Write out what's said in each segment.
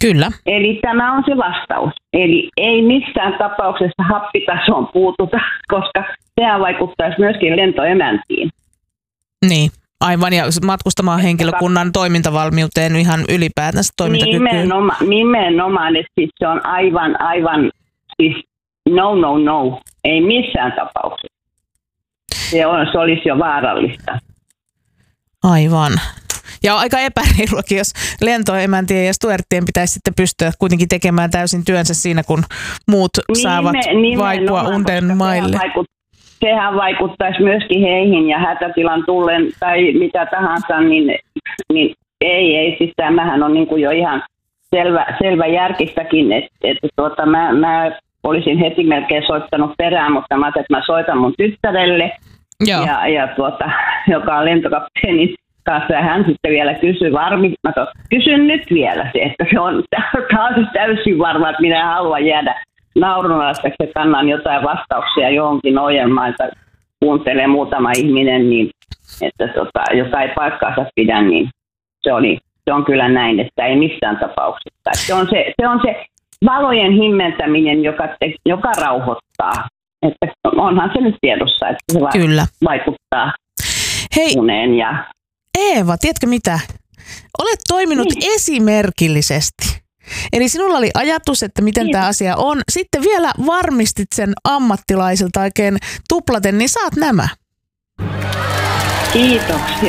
Kyllä. Eli tämä on se vastaus. Eli ei missään tapauksessa happitasoon puututa, koska sehän vaikuttaisi myöskin lentoemäntiin. Niin, aivan. Ja matkustamaan henkilökunnan toimintavalmiuteen ihan ylipäätänsä toimintakykyyn. Nimenomaan, että siis se on aivan siis no. Ei missään tapauksessa. Se olisi jo vaarallista. Aivan. Ja on aika epäreiluakin, jos lentoemäntien ja stuerttien pitäisi sitten pystyä kuitenkin tekemään täysin työnsä siinä, kun muut saavat vaikua unden maille. Sehän vaikuttaisi myöskin heihin ja hätätilan tullen tai mitä tahansa, niin ei. Siis tämähän on niin kuin jo ihan selvä järkistäkin, että mä olisin heti melkein soittanut perään, mutta mä ajattelin, että mä soitan mun tyttärelle, joka on lentokapteenin kanssa, ja hän sitten vielä kysyi kysyn nyt vielä se, että se on taas täysin varma, että minä haluan jäädä naurunalaiseksi ja kannan jotain vastauksia johonkin ohjelmaan, että kuuntelee muutama ihminen, niin, että joka ei paikkaansa pidä, niin se on kyllä näin, että ei missään tapauksessa. Se on se valojen himmentäminen, joka rauhoittaa. Että onhan se nyt tiedossa, että se kyllä vaikuttaa Hei, uneen. Ja Eeva, tiedätkö mitä? Olet toiminut esimerkillisesti. Eli sinulla oli ajatus, että miten tämä asia on. Sitten vielä varmistit sen ammattilaisilta oikein tuplaten, niin saat nämä. Kiitoksia.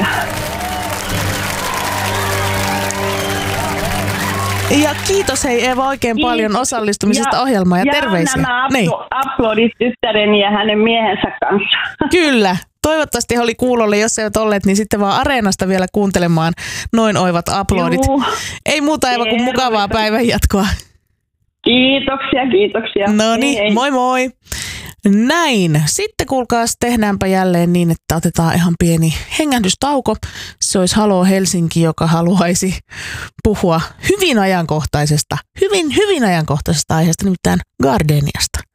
Ja kiitos hei Eeva oikein paljon osallistumisesta ohjelmaan ja terveisiä. Nämä uploadit tyttäreni ja hänen miehensä kanssa. Kyllä. Toivottavasti he oli kuulolle, jos eivät olleet, niin sitten vaan Areenasta vielä kuuntelemaan noin oivat uploadit. Ei muuta Eeva kuin mukavaa päivänjatkoa. Kiitoksia. No niin, moi moi. Näin. Sitten kuulkaas, tehdäänpä jälleen niin, että otetaan ihan pieni hengähdystauko. Se olisi Halo Helsinki, joka haluaisi puhua hyvin ajankohtaisesta aiheesta, nimittäin Gardeniasta.